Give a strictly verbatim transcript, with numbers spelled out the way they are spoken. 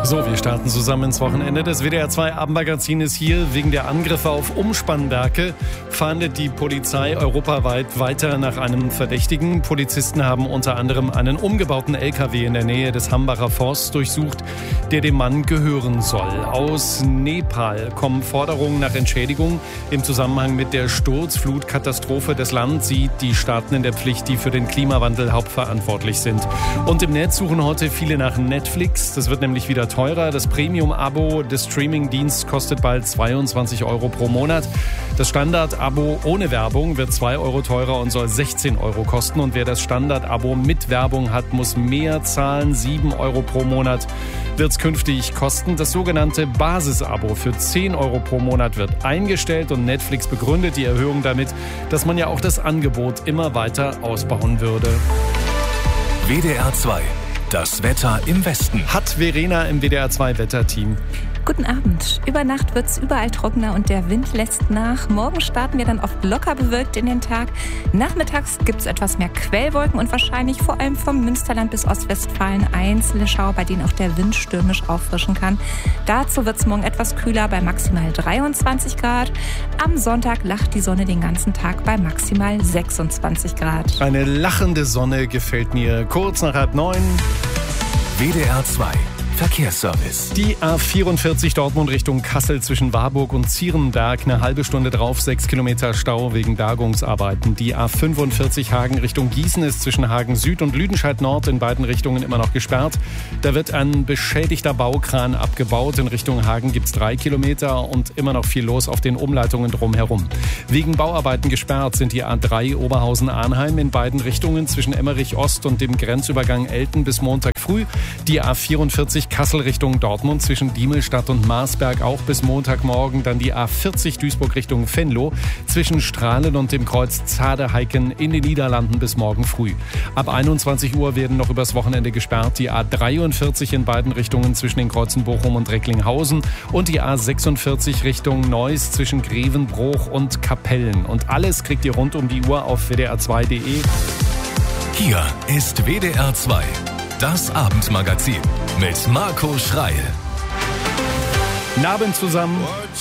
So, wir starten zusammen ins Wochenende. Das W D R zwei Abendmagazin ist hier. Wegen der Angriffe auf Umspannwerke fahndet die Polizei europaweit weiter nach einem Verdächtigen. Polizisten haben unter anderem einen umgebauten L K W in der Nähe des Hambacher Forsts durchsucht, der dem Mann gehören soll. Aus Nepal kommen Forderungen nach Entschädigung im Zusammenhang mit der Sturzflutkatastrophe. Das Land sieht die Staaten in der Pflicht, die für den Klimawandel hauptverantwortlich sind. Und im Netz suchen heute viele nach Netflix. Das wird nämlich wieder teurer. Das Premium-Abo des Streaming-Diensts kostet bald zweiundzwanzig Euro pro Monat. Das Standard-Abo ohne Werbung wird zwei Euro teurer und soll sechzehn Euro kosten. Und wer das Standard-Abo mit Werbung hat, muss mehr zahlen. sieben Euro pro Monat wird es künftig kosten. Das sogenannte Basis-Abo für zehn Euro pro Monat wird eingestellt und Netflix begründet die Erhöhung damit, dass man ja auch das Angebot immer weiter ausbauen würde. W D R zwei. Das Wetter im Westen. Hat Verena im W D R zwei Wetterteam. Guten Abend. Über Nacht wird es überall trockener und der Wind lässt nach. Morgen starten wir dann oft locker bewölkt in den Tag. Nachmittags gibt es etwas mehr Quellwolken und wahrscheinlich vor allem vom Münsterland bis Ostwestfalen einzelne Schauer, bei denen auch der Wind stürmisch auffrischen kann. Dazu wird es morgen etwas kühler bei maximal dreiundzwanzig Grad. Am Sonntag lacht die Sonne den ganzen Tag bei maximal sechsundzwanzig Grad. Eine lachende Sonne gefällt mir. Kurz nach halb neun. W D R zwei. Verkehrsservice. Die A vierundvierzig Dortmund Richtung Kassel zwischen Warburg und Zierenberg. Eine halbe Stunde drauf, sechs Kilometer Stau wegen Bergungsarbeiten. Die A fünfundvierzig Hagen Richtung Gießen ist zwischen Hagen Süd und Lüdenscheid Nord in beiden Richtungen immer noch gesperrt. Da wird ein beschädigter Baukran abgebaut. In Richtung Hagen gibt es drei Kilometer und immer noch viel los auf den Umleitungen drumherum. Wegen Bauarbeiten gesperrt sind die A drei Oberhausen-Arnheim in beiden Richtungen zwischen Emmerich Ost und dem Grenzübergang Elten bis Montag früh. Die A vierundvierzig Kassel Richtung Dortmund zwischen Diemelstadt und Marsberg auch bis Montagmorgen. Dann die A vierzig Duisburg Richtung Venlo zwischen Strahlen und dem Kreuz Zadeheiken in den Niederlanden bis morgen früh. Ab einundzwanzig Uhr werden noch übers Wochenende gesperrt die A dreiundvierzig in beiden Richtungen zwischen den Kreuzen Bochum und Recklinghausen und die A sechsundvierzig Richtung Neuss zwischen Grevenbruch und Kapellen. Und alles kriegt ihr rund um die Uhr auf W D R zwei Punkt de. Hier ist W D R zwei. Das Abendmagazin mit Marco Schreil. Guten Abend zusammen.